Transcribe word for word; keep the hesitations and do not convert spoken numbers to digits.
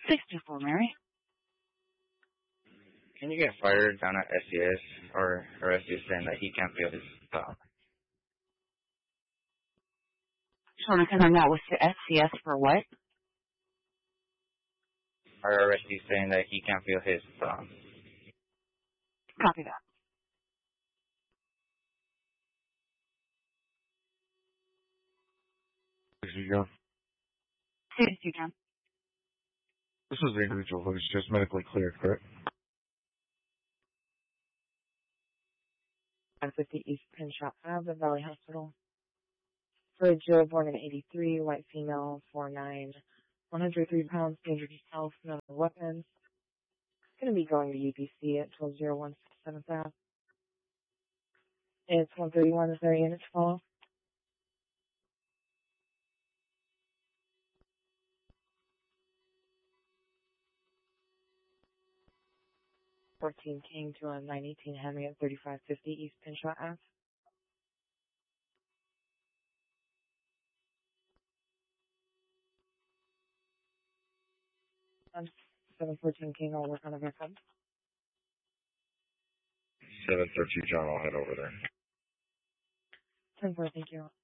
sixty-four, Mary. Can you get fired down at S C S, or, or S C S saying that he can't feel his thumb? Trying to come out with the S C S for what? Our R S D saying that he can't feel his thumb. Copy that. This is John. Yes, you can. This is the individual who's just medically cleared, correct? one fifty East Pinshot Ave, Valley Hospital. For Joe, born in eighty-three, white female, four nine, one hundred three pounds, dangerous health, no weapons. Going to be going to U P C at twelve oh one seventh Ave. It's one thirty-one, is there a unit to follow? fourteen King to a nine eighteen Henry at thirty-five fifty East Pinshot Ave. Um, seven fourteen King, I'll work on a backup. seven thirty John, I'll head over there. ten four, thank you.